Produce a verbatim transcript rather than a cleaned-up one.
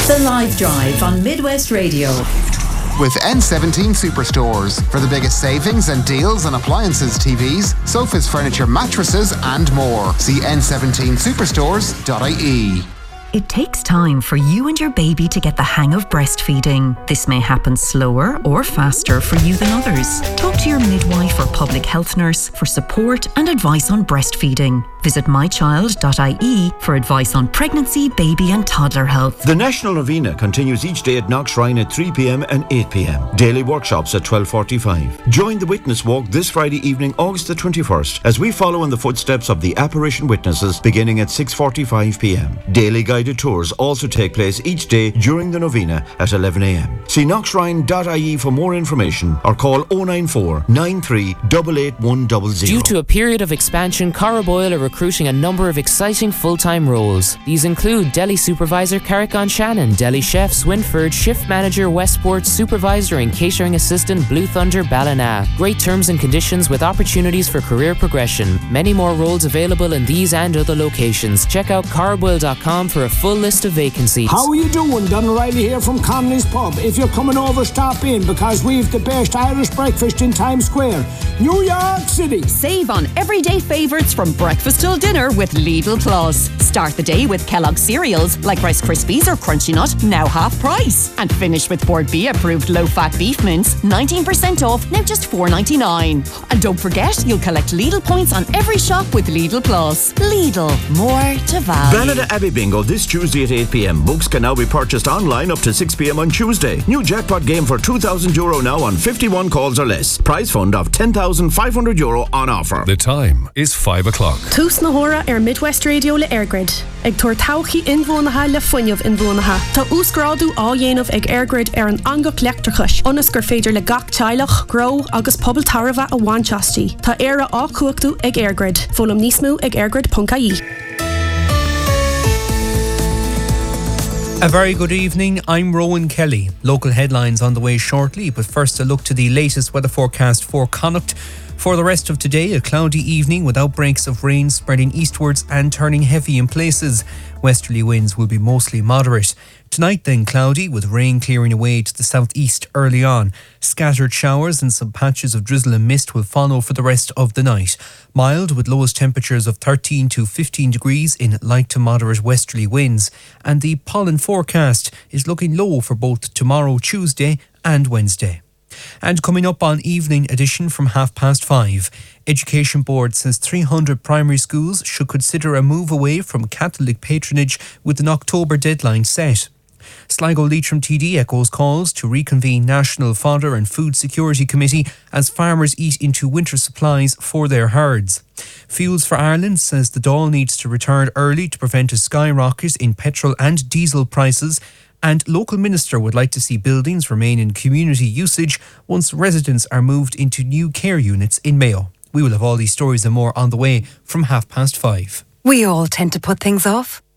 The Live Drive on Midwest Radio. With N seventeen Superstores for the biggest savings and deals on appliances, T Vs, sofas, furniture, mattresses and more. See n seventeen superstores dot I E. It takes time for you and your baby to get the hang of breastfeeding. This may happen slower or faster for you than others. Talk to your midwife or public health nurse for support and advice on breastfeeding. Visit my child dot I E for advice on pregnancy, baby and toddler health. The National Novena continues each day at Knock Shrine at three p.m. and eight p.m. Daily workshops at twelve forty-five. Join the Witness Walk this Friday evening, August the twenty-first, as we follow in the footsteps of the apparition witnesses beginning at six forty-five p.m. Daily guided tours also take place each day during the Novena at eleven a.m. See knock shrine dot I E for more information or call oh nine four, nine three eight eight one zero zero. Due to a period of expansion, Carraboyle are recruiting a number of exciting full-time roles. These include Deli Supervisor Carrick-on-Shannon, Deli Chef Swinford, Shift Manager Westport, Supervisor and Catering Assistant Blue Thunder Ballina. Great terms and conditions with opportunities for career progression. Many more roles available in these and other locations. Check out carraboyle dot com for a full list of vacancies. How are you doing? Don O'Reilly here from Connolly's Pub. If you're coming over, stop in because we've the best Irish breakfast in Times Square, New York City. Save on everyday favourites from breakfast till dinner with Lidl Plus. Start the day with Kellogg's cereals like Rice Krispies or Crunchy Nut, now half price. And finish with Bord B approved low-fat beef mince, nineteen percent off, now just four ninety-nine. And don't forget, you'll collect Lidl points on every shop with Lidl Plus. Lidl, more to value. Ballina Abbey Bingo this Tuesday at eight p.m. Books can now be purchased online up to six p.m. on Tuesday. New jackpot game for two thousand euro now on fifty-one calls or less. Prize fund of ten thousand five hundred euro on offer. The time is five o'clock. Tús na hora ar Midwest Radio le Airgrid. Ag tuair tauchaí inmhónatha le fuinneamh inmhónatha. Tá úsgrádu á dhéanamh ag Airgrid ar an angach leachtrachais. Ionas gur féidir le gach teilech, gró agus pobl tarva a bhainteastí. Tá éire á cuachtaú ag Airgrid. Fólam níos mó ag airgrid dot I E. A very good evening, I'm Rowan Kelly. Local headlines on the way shortly, but first a look to the latest weather forecast for Connacht. For the rest of today, a cloudy evening with outbreaks of rain spreading eastwards and turning heavy in places. Westerly winds will be mostly moderate. Tonight then cloudy with rain clearing away to the southeast early on. Scattered showers and some patches of drizzle and mist will follow for the rest of the night. Mild with lowest temperatures of thirteen to fifteen degrees in light to moderate westerly winds. And the pollen forecast is looking low for both tomorrow, Tuesday and Wednesday. And coming up on Evening Edition from half past five, Education Board says three hundred primary schools should consider a move away from Catholic patronage with an October deadline set. Sligo Leitrim T D echoes calls to reconvene National Fodder and Food Security Committee as farmers eat into winter supplies for their herds. Fuels for Ireland says the Dáil needs to return early to prevent a skyrocket in petrol and diesel prices. And local minister would like to see buildings remain in community usage once residents are moved into new care units in Mayo. We will have all these stories and more on the way from half past five. We all tend to put things off.